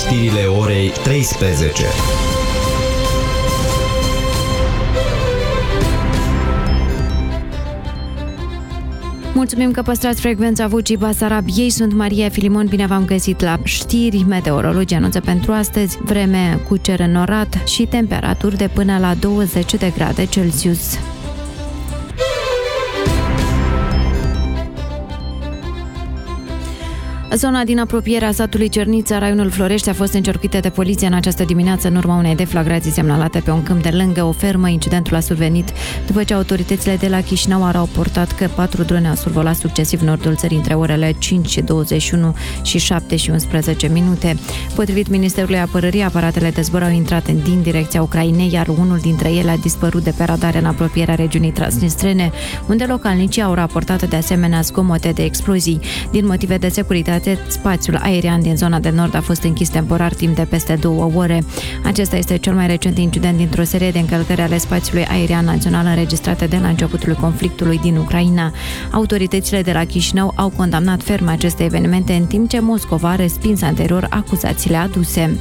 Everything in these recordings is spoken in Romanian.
știrile orei 13. Mulțumim că păstrați frecvența Vocii Basarabiei. Sunt Maria Filimon, bine v-am găsit la știri. Meteorologii anunță pentru astăzi vreme cu cer înnorat și temperaturi de până la 20 de grade Celsius. Zona din apropierea satului Cernița, raionul Florești, a fost încercuită de poliție în această dimineață în urma unei deflagrații semnalate pe un câmp de lângă o fermă. Incidentul a survenit după ce autoritățile de la Chișinău au raportat că 4 drone au survolat succesiv nordul țării între orele 5:21 și 7:11 minute. Potrivit Ministerului Apărării, aparatele de zbor au intrat din direcția Ucrainei, iar unul dintre ele a dispărut de pe radar în apropierea regiunii transnistrene, unde localnicii au raportat de asemenea zgomote de explozii. Din motive de securitate, spațiul aerian din zona de nord a fost închis temporar timp de peste 2 ore. Acesta este cel mai recent incident dintr-o serie de încălcări ale spațiului aerian național înregistrate de la începutul conflictului din Ucraina. Autoritățile de la Chișinău au condamnat ferm aceste evenimente, în timp ce Moscova a respins anterior acuzațiile aduse.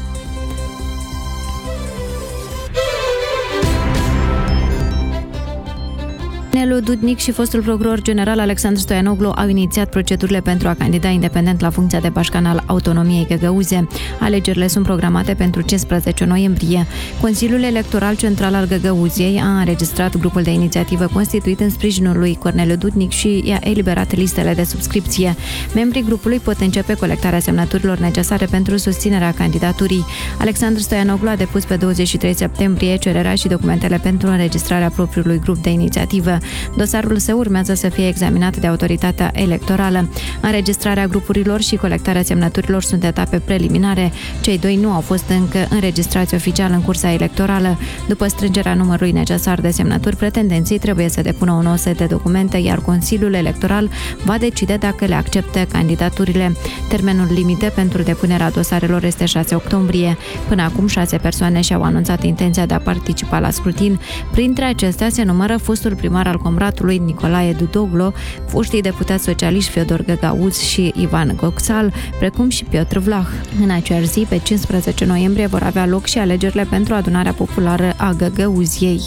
Corneliu Dudnic și fostul procuror general Alexandru Stoianoglu au inițiat procedurile pentru a candida independent la funcția de bașcan al autonomiei Găgăuze. Alegerile sunt programate pentru 15 noiembrie. Consiliul Electoral Central al Găgăuziei a înregistrat grupul de inițiativă constituit în sprijinul lui Corneliu Dudnic și i-a eliberat listele de subscripție. Membrii grupului pot începe colectarea semnăturilor necesare pentru susținerea candidaturii. Alexandru Stoianoglu a depus pe 23 septembrie cererea și documentele pentru înregistrarea propriului grup de inițiativă. Dosarul său urmează să fie examinat de autoritatea electorală. Înregistrarea grupurilor și colectarea semnăturilor sunt etape preliminare. Cei doi nu au fost încă înregistrați oficial în cursa electorală. După strângerea numărului necesar de semnături, pretendenții trebuie să depună un nou set de documente, iar Consiliul Electoral va decide dacă le acceptă candidaturile. Termenul limită pentru depunerea dosarelor este 6 octombrie. Până acum 6 persoane și-au anunțat intenția de a participa la scrutin. Printre acestea se numără fostul primar al Comratului Nicolae Dudoglo, foștii deputați socialiști Fiodor Găgăuț și Ivan Goxal, precum și Piotr Vlah. În aceeași zi, pe 15 noiembrie, vor avea loc și alegerile pentru adunarea populară a Găgăuziei.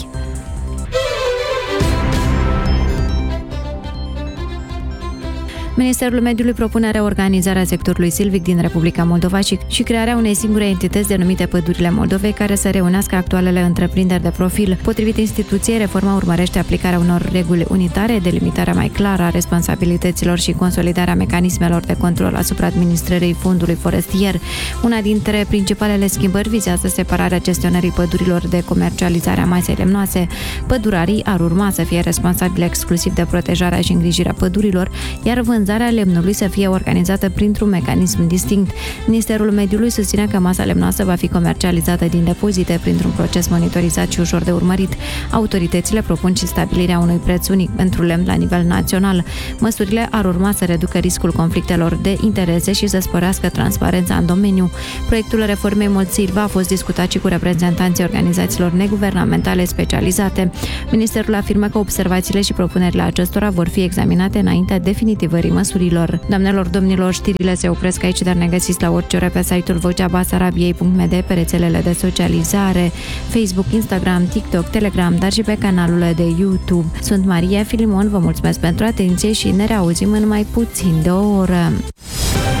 Ministerul Mediului propune reorganizarea sectorului silvic din Republica Moldova și crearea unei singure entități denumite Pădurile Moldovei, care să reunească actualele întreprinderi de profil. Potrivit instituției, reforma urmărește aplicarea unor reguli unitare, delimitarea mai clară a responsabilităților și consolidarea mecanismelor de control asupra administrării fondului forestier. Una dintre principalele schimbări vizează separarea gestionării pădurilor de comercializarea masei lemnoase. Pădurarii ar urma să fie responsabili exclusiv de protejarea și îngrijirea pădurilor, iar vânzarea lemnului să fie organizată printr-un mecanism distinct. Ministerul Mediului susține că masa lemnoasă va fi comercializată din depozite printr-un proces monitorizat și ușor de urmărit. Autoritățile propun și stabilirea unui preț unic pentru lemn la nivel național. Măsurile ar urma să reducă riscul conflictelor de interese și să sporească transparența în domeniu. Proiectul reformei Moldsilva a fost discutat și cu reprezentanții organizațiilor neguvernamentale specializate. Ministerul afirmă că observațiile și propunerile acestora vor fi examinate înaintea definitivării măsurilor. Doamnelor, domnilor, știrile se opresc aici, dar ne găsiți la orice ore pe site-ul voceabasarabiei.md, pe rețelele de socializare, Facebook, Instagram, TikTok, Telegram, dar și pe canalul de YouTube. Sunt Maria Filimon, vă mulțumesc pentru atenție și ne reauzim în mai puțin de o oră.